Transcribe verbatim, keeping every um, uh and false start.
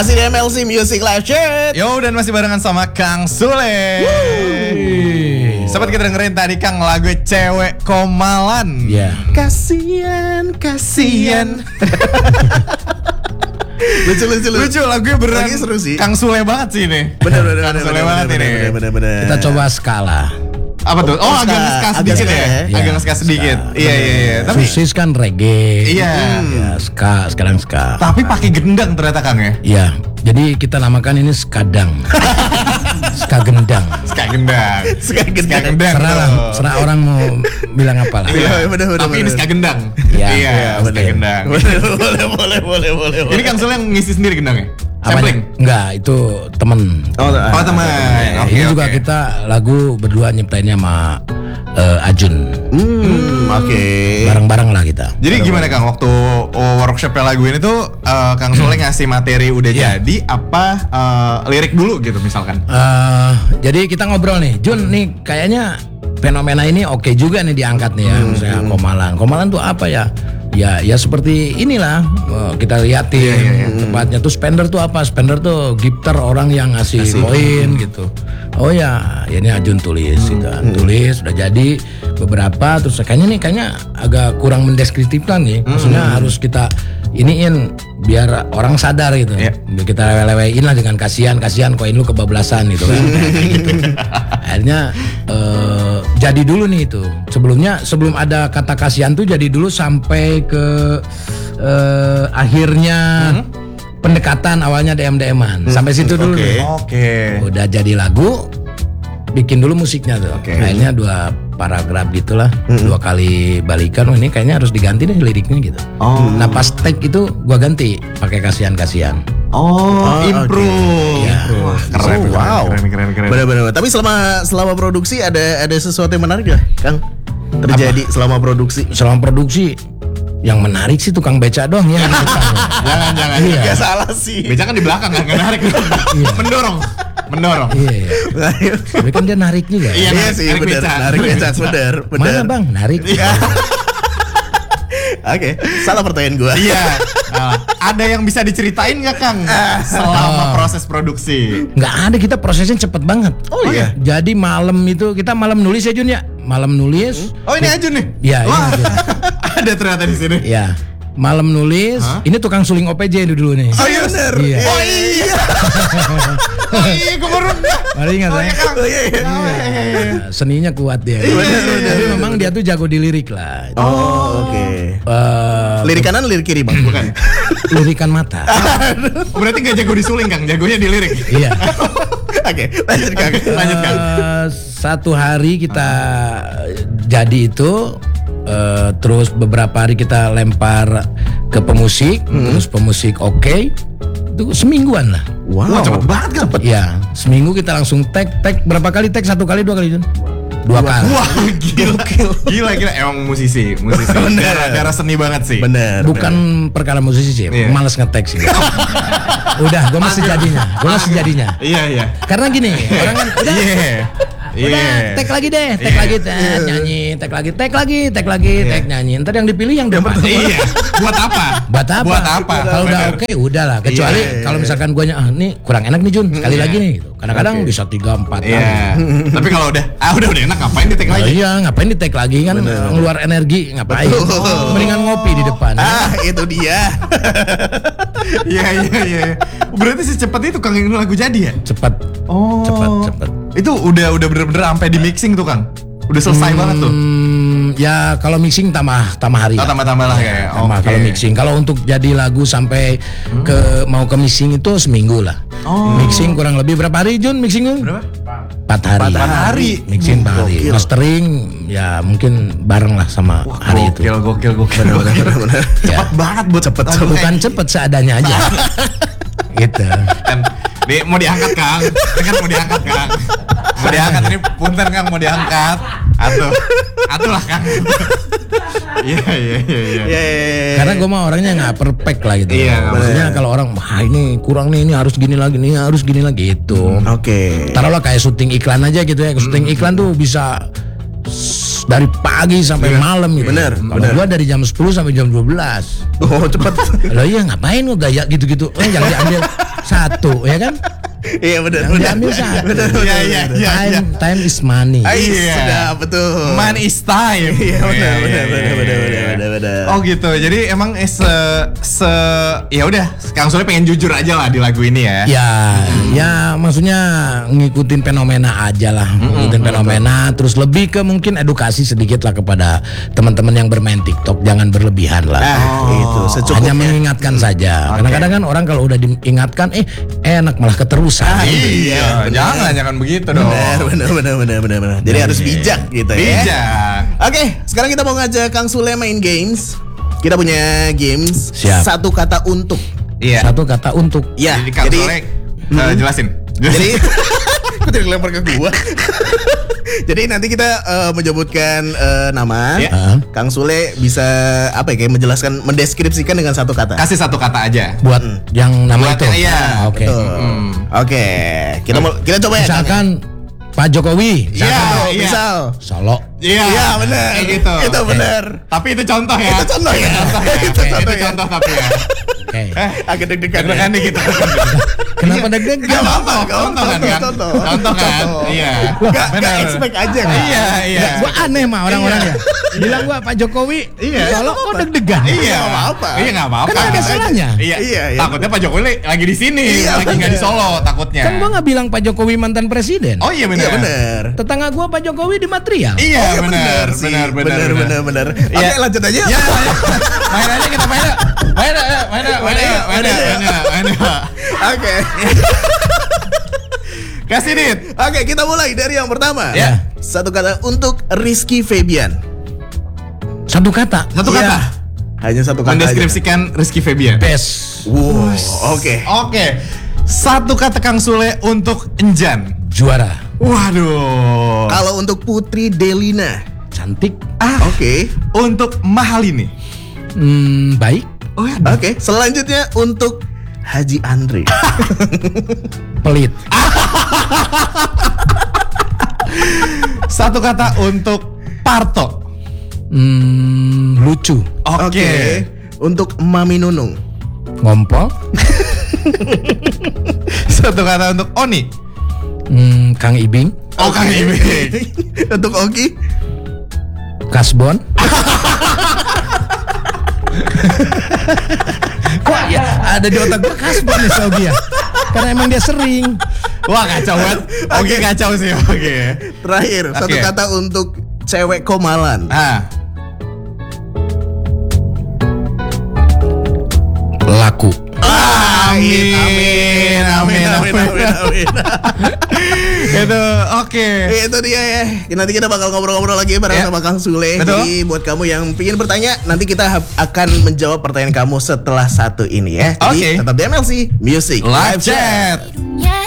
Masih di M L C Music Live Chat. Yo, dan masih barengan sama Kang Sule. Sobat, kita dengerin tadi Kang lagu Cewek Komalan. Iya. Kasian, kasian. lucu lucu lucu. Lucu lagunya beneran. Lagi seru sih. Kang Sule banget sih ini. Bener bener Kang bener, Sule bener, banget bener, ini. bener, bener, bener. Kita coba skala. Apa tuh? Oh, Oh, agak ska- ngeska agak sedikit ska ya. ya. Agak ngeska sedikit. Iya iya iya. Tapi Susis kan reggae. iya. Ya, ska, sekarang ska. Tapi pakai gendang ternyata Kang ya. Iya, jadi kita namakan ini skadang. Ska gendang. Ska gendang. Ska gendang. Ska gendang. Serah lah, bro. serah orang mau bilang apa lah. Iya, bener, bener, tapi ini bener. ska gendang. Iya. Iya, ska bener. gendang. Boleh boleh boleh boleh boleh. Ini Kang Sule yang ngisi sendiri gendangnya? Apanya? Sampling? Enggak, itu temen. Oh, Oh teman. Nah, Oke, ini juga oke. kita lagu berdua nyiptainnya sama eh, Ajun. Hmm, oke. Bareng-bareng lah kita. Jadi gimana Kang, waktu oh, workshopnya lagu ini tuh uh, Kang Sule ngasih materi udah Iya. jadi apa uh, lirik dulu gitu misalkan? Eh, jadi kita ngobrol nih, Jun nih kayaknya fenomena ini oke juga nih diangkat nih ya, misalnya Komalan. Komalan tuh apa ya? Ya, ya seperti inilah eh, kita liatin Iya, iya, iya. tempatnya tuh spender tuh apa? Spender tuh gifter orang yang ngasih koin gitu. Oh ya, ya ini Ajun tulis gitu. Tulis udah jadi beberapa terus kayaknya nih kayaknya agak kurang mendeskriptifkan nih. Maksudnya harus kita iniin biar orang sadar gitu. Iya. Biar kita lewe-lewein lah dengan kasihan kasihan koin lu kebablasan gitu kan. Kayak gitu. Akhirnya eh, jadi dulu nih itu. Sebelumnya sebelum ada kata kasihan tuh jadi dulu sampai ke eh, akhirnya pendekatan awalnya D M D M-an. Sampai situ dulu. Oke. nih. Oke. Udah jadi lagu, bikin dulu musiknya tuh. Oke. Akhirnya dua paragraf gitulah, dua kali balikan. Oh, ini kayaknya harus diganti deh liriknya gitu. Oh. Nah pas take itu gua ganti pakai kasihan-kasihan. Oh, Oh, improve. Iya. Wah, keren, Oh, wow. keren, keren, keren. Bener bener. Tapi selama selama produksi ada ada sesuatu yang menarik gak, Kang? Terjadi selama produksi? Selama produksi yang menarik sih tukang beca doang ya. Jangan, jangan. Iya. Gak salah sih. Beca kan di belakang kan, nggak narik. Mendorong, mendorong. Iya, iya. Tapi kan dia narik juga. Iya, Iya narik- sih, narik bener. beca. Narik beca, bener, bener. Mana bang narik? Oke, salah pertanyaan gua. Iya. Nah, ada yang bisa diceritain nggak Kang selama proses produksi? Nggak ada, kita prosesnya cepet banget. Oh, iya? Jadi malam itu kita malam nulis ya Jun ya. Malam nulis. Oh ini Ajun nih? Iya, ini Wah, Ajun. ada ternyata di sini. Ya. Malam nulis. Hah? Ini tukang suling O P J ini dulu nih. Oh iya bener. Iya. Oh iya. Oh iya, gue baru. Baru ingat Oh saya. iya Kang. Oh iya, iya. Nah, seninya kuat dia. Bener, bener, Tapi bener, memang dia tuh jago di lirik lah. Oh, oke. Eh, Lirik kanan, lirik kiri, Bang. Bukan. lirikan mata. Oh, berarti nggak jago disuling Kang, jagonya di lirik. Iya. Oke, lanjut Kang. Lanjut Kang. Eh, satu hari kita jadi itu eh, terus beberapa hari kita lempar ke pemusik, terus pemusik oke, itu semingguan lah. Wow. Wah, cepet banget kan? Ya, seminggu kita langsung tag tag berapa kali tag? Satu kali, dua kali, Jun? Dua kali. Wah, gila, gila, gila. Emang musisi, musisi. Darah, darah seni banget sih. Bener. Bukan perkara musisi sih, Iya. males nge-tag sih. Udah, gue mah sejadinya, gue mah sejadinya. Iya, iya. Karena gini, orang kan udah, Iya. udah, Iya. tag lagi deh, tag Iya. lagi, tag nyanyi, tag lagi, tag lagi, tag lagi, tag nyanyi. Ntar yang dipilih yang depan. Iya. Buat apa? Buat apa? Buat apa? Kalau udah Bener. oke, udah lah. Kecuali Iya, iya, kalau iya. misalkan guanya ah nih kurang enak nih Jun, sekali Iya. lagi nih. Gitu. Kadang-kadang Oke. bisa tiga empat kali. Iya. Tapi kalau udah, ah udah udah enak ngapain di tag Oh, lagi? iya, ngapain di tag lagi kan ngeluar energi, ngapain? Betul. Mendingan ngopi di depan. Ah, itu dia. Iya, iya, iya. Berarti secepat itu Kang yang lagu jadi ya? Cepat. Oh. Cepat, cepat. Itu udah udah bener-bener sampai di mixing tuh Kang. Udah selesai banget tuh. Hmm, ya kalau mixing tambah tambah hari. Oh, lah. tambah-tambah lah kayak. Tambah Oke. kalau mixing. Kalau untuk jadi lagu sampai ke mau ke mixing itu seminggu lah. Oh. Mixing kurang lebih berapa hari Jun mixing Jun? Berapa? Empat hari. Empat hari. Mixing empat hari. Gokil. Mastering ya mungkin bareng lah sama hari itu. Gokil, gokil, gokil. gokil. Cepet banget buat cepet. Bukan cepet seadanya aja. Gitu. Kan, di, mau diangkat Kang. Ini kan mau diangkat Kang. Mau diangkat ini punten Kang mau diangkat. Atuh. Atuh lah Kang. Iya, iya, iya, iya. Iya, iya, iya. Karena gue mah orangnya nggak perfect lah gitu. Iya, Maksudnya kalau orang wah ini kurang nih, ini harus gini lagi, ini harus gini lagi gitu. Oke. Taruhlah kayak syuting iklan aja gitu ya. Syuting iklan tuh bisa s- dari pagi sampai malam gitu. Bener, Kalau bener. gua dari jam sepuluh sampai jam dua belas. Oh, cepet. Lah iya ngapain lu gaya gitu-gitu? Eh yang diambil satu ya kan? Iya benar Yang benar. diambil satu. Benar, benar, Iya, benar, iya, benar. iya. Time time is money. Ah, Iya. Sudah betul. Man is time. Iya benar Iya, benar iya, benar iya, benar iya. benar benar benar. Oh gitu. Jadi emang eh, se se ya udah, Kang Sule pengen jujur aja lah di lagu ini ya. Ya, ya maksudnya ngikutin fenomena aja lah, ngikutin fenomena, terus lebih ke mungkin edukasi sedikit lah kepada teman-teman yang bermain TikTok, jangan berlebihan lah. Nah, itu Hanya secukupnya. mengingatkan saja. Kadang-kadang kan orang kalau udah diingatkan, eh enak malah keterusan. Iya, benar. jangan jangan begitu dong. Benar benar benar benar benar benar. Jadi harus bijak gitu ya. Bijak. Oke, sekarang kita mau ngajak Kang Sule main games. Kita punya games Siap. satu kata untuk. Iya. Satu kata untuk. Ya, Jadi Kang Sule eh, jelasin. Jadi kok jadi lempar ke gua? Jadi nanti kita eh, menyebutkan eh, nama. Ya. Hah? Kang Sule bisa apa ya kayak menjelaskan, mendeskripsikan dengan satu kata. Kasih satu kata aja. Buat yang nama Buat itu. yang- iya, Oke. Betul. Oke, kita mau kita coba ya. Kang, ya? Misalkan Pak Jokowi, Iya, Contoh, iya. misal. Solo. Iya, Iya, benar. Kayak gitu. Itu benar. Tapi itu contoh ya. Itu contoh ya. Contoh ya. Itu Itu contoh ya. contoh tapi ya. Oke. Eh, Agak deg-degan. deg-degan ya. nih kita. Kenapa deg-degan? Gak apa-apa, contoh kan kan? contoh. Contoh kan? Contoh. Iya. Gak, Benar. gak expect aja kan? Iya, iya. Gua aneh mah orang-orang ya. Bilang gua Pak Jokowi, Iya. Solo kok deg-degan. Iya, Nggak apa-apa. Iya, enggak apa-apa. Kan nggak ada salahnya. Iya, Iya, iya. Takutnya Pak Jokowi lagi di sini, Iya, lagi nggak di Solo takutnya. Kan gua nggak bilang Pak Jokowi mantan presiden. Oh iya benar. Iya benar. Tetangga gua Pak Jokowi di material. Iya, Oh, iya, benar, sih. benar, benar, benar, benar, benar. Oke, Iya. lanjut aja. Ya, ayo. Main aja kita main aja. Main aja, main aja, main aja, main aja, main aja, main aja. Oke. Kasih dit. Oke, kita mulai dari yang pertama. Ya. Satu kata untuk Rizky Febian. Satu kata. Satu Iya. kata. Hanya satu kata. Mendeskripsikan Rizky Febian. Best. Wow, oke. Oke. Satu kata Kang Sule untuk Enjan. Juara. Waduh. Kalau untuk Putri Delina. Cantik. Ah, Oke. untuk Mahalini. Hmm, baik. Oh ya. Oke, selanjutnya untuk Haji Andre. Pelit. Satu kata untuk Parto. Hmm, lucu. Oke. Untuk Mami Nunung. Ngompol. Satu kata untuk Oni. Hmm, Kang Ibing. Oh Kang Ibing. Untuk Ogi. Kasbon. Kok ya ada di otak gua Kasbon nih Sogi ya. Karena emang dia sering. Wah kacau banget. Oke kacau sih. Oke. Terakhir, satu Oke. kata untuk cewek komalan. Ah. Laku. Amin. Amin. Amin. amin, amin, amin. Itu oke. Itu dia ya. Nanti kita bakal ngobrol-ngobrol lagi bareng Ya. sama Kang Sule. Betul. Jadi buat kamu yang ingin bertanya, nanti kita ha- akan menjawab pertanyaan kamu setelah satu ini ya. Jadi Oke. tetap di M L C Music Live chat. Yeah.